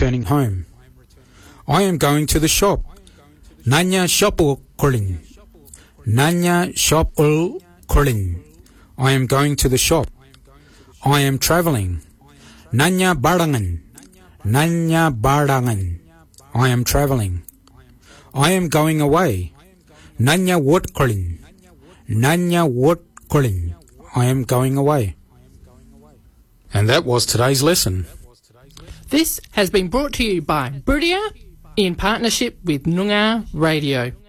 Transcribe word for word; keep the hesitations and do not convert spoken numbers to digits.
returning home. I am going to the shop. Nanya shopul kolin. Nanya shopul kolin. I am going to the shop. I am travelling. Nanya barangan. Nanya barangan. I am travelling. I am going away. Nanya wot kolin. Nanya wot kolin. I am going away. And that was today's lesson. This has been brought to you by Buriya in partnership with Noongar Radio.